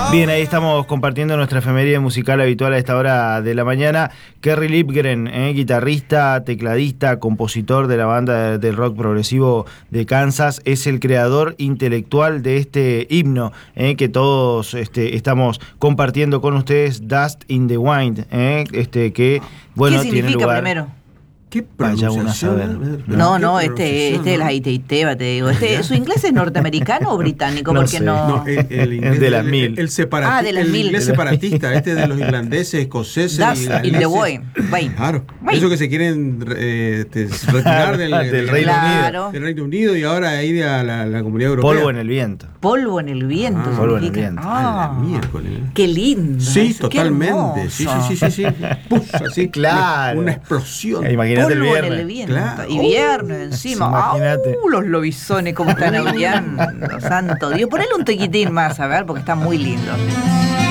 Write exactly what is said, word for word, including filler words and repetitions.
Bien, ahí estamos compartiendo nuestra efeméride musical habitual a esta hora de la mañana. Kerry Livgren, eh, guitarrista, tecladista, compositor de la banda del rock progresivo de Kansas, es el creador intelectual de este himno eh, que todos este, estamos compartiendo con ustedes, Dust in the Wind, eh, este, que bueno, ¿Qué significa tiene lugar... primero? ¿Qué Vaya uno a saber. No, no, este, este es la Iteiteba, te digo. Este, ¿Su inglés es norteamericano o británico? No Porque sé. no. No, el, el inglés de las el, mil. El, separati- Ah, de las el mil. inglés separatista, este de los irlandeses, escoceses. Dust in the irlandeses. Wind. Claro. Wind. Eso que se quieren eh, este, retirar del, Del del Reino Claro. Unido. del Reino Unido y ahora ir a la, la Comunidad Europea. Polvo en el viento. Polvo en el viento. Ah, polvo en el significa. viento. Ah, Ah, la miércoles. qué lindo. Sí, eso, qué totalmente. Sí, hermoso. sí, sí, sí, sí. Puf, así, Claro. Una, una explosión. Imagínate el Polvo en el viernes. viento. Claro. Y viernes encima. Imagínate. ¡Au! Los lobisones como están aullando. Santo Dios. Ponele un tequitín más, a ver, porque está muy lindo.